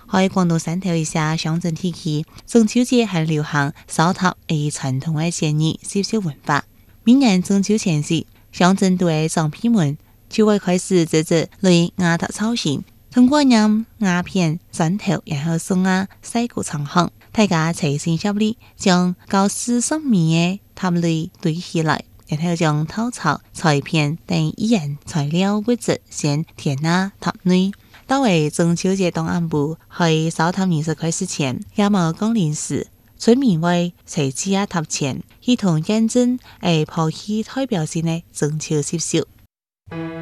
喺廣東汕頭一些鄉鎮地區，中秋節係流行燒塔嘅傳統嘅節日習俗文化。每年中秋前夕，鄉鎮都嘅長輩們就會開始製作類鴨頭造型，通過釀鴨片、磚頭，然後送曬谷場行，大家齊心協力將高40米嘅塔類堆起來，然後將稻草、菜片等易燃材料物質先填塔內。到為中秋節當暗晡，喺燒塔儀式開始前，夜幕降臨時，村民會齊聚喺塔前，一同見證鋪起代表性嘅中秋習俗。